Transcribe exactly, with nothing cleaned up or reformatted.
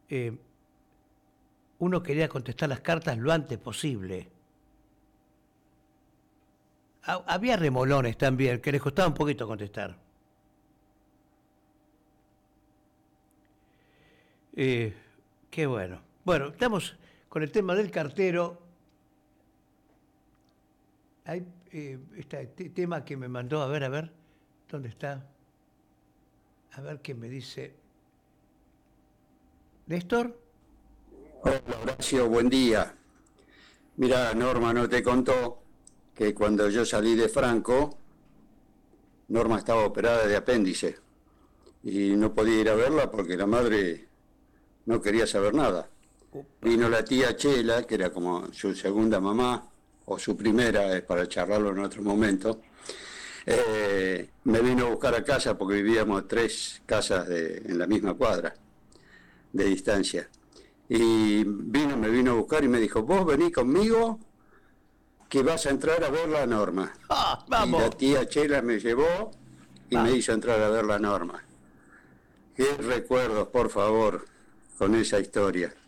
eh, uno quería contestar las cartas lo antes posible. Ha, había remolones también, que les costaba un poquito contestar. Eh, qué bueno. Bueno, estamos con el tema del cartero. Hay eh, este tema que me mandó, a ver, a ver, ¿dónde está? A ver qué me dice. ¿Néstor? Hola Horacio, buen día. Mira, Norma no te contó que cuando yo salí de Franco, Norma estaba operada de apéndice y no podía ir a verla porque la madre no quería saber nada. Opa. Vino la tía Chela, que era como su segunda mamá, o su primera, es para charlarlo en otro momento. Eh, me vino a buscar a casa porque vivíamos tres casas de, en la misma cuadra de distancia. Y vino, me vino a buscar y me dijo, vos venís conmigo que vas a entrar a ver la Norma. ¡Ah, Y la vamos! tía Chela me llevó y me Vamos. hizo entrar a ver la Norma. Qué recuerdos, por favor, con esa historia.